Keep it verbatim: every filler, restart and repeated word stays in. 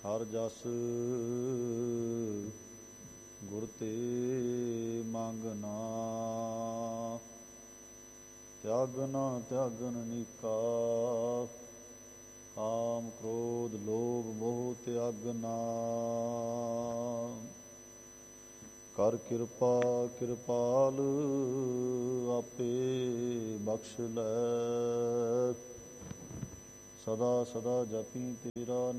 ਹਰ ਜਸ ਗੁਰ ਤੇ ਮੰਗਨਾ, ਤਿਆਗਨਾ ਤਿਆਗਨ ਨੀਕਾ, ਕਾਮ ਕ੍ਰੋਧ ਲੋਭ ਮੋਹ ਤਿਆਗਨਾ। ਕਰ ਕਿਰਪਾ ਕਿਰਪਾਲ ਆਪੇ ਬਖਸ਼ ਲੈ, ਸਦਾ ਸਦਾ ਜਪੀ ਤੇਰਾ